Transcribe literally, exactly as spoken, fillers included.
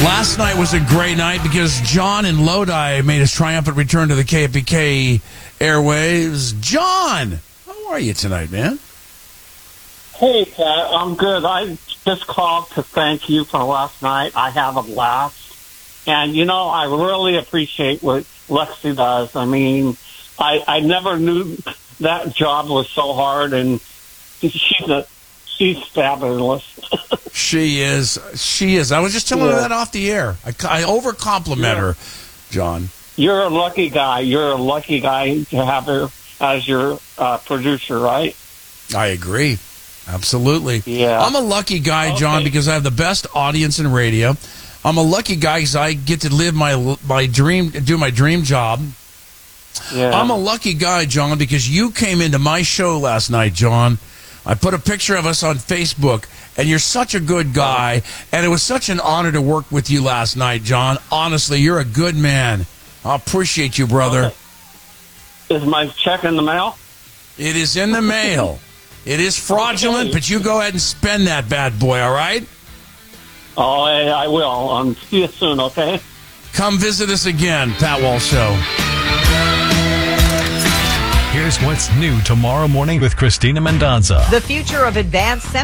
Last night was a great night because John in Lodi made his triumphant return to the K P K airwaves. John, how are you tonight, man? Hey, Pat, I'm good. I just called to thank you for last night. I had a blast. And, you know, I really appreciate what Lexi does. I mean, I, I never knew that job was so hard, and she's a she's fabulous. She is. She is. I was just telling Yeah. her that off the air. I, I over-compliment Yeah. her, John. You're a lucky guy. You're a lucky guy to have her as your uh, producer, right? I agree. Absolutely. Yeah. I'm a lucky guy, John, Okay. because I have the best audience in radio. I'm a lucky guy because I get to live my my dream, do my dream job. Yeah. I'm a lucky guy, John, because you came into my show last night, John. I put a picture of us on Facebook, and you're such a good guy, and it was such an honor to work with you last night, John. Honestly, you're a good man. I appreciate you, brother. Okay. Is my check in the mail? It is in the mail. It is fraudulent, Okay. but you go ahead and spend that bad boy, all right? Oh, I, I will. Um, see you soon, okay? Come visit us again, Pat Walsh Show. Here's what's new tomorrow morning with Christina Mendonza. The future of advanced